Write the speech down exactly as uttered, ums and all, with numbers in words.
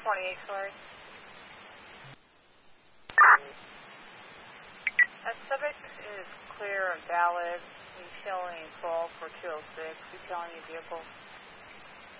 twenty-eight, sorry. That subject is clear and valid. He's showing call for two oh six. He's telling you vehicle.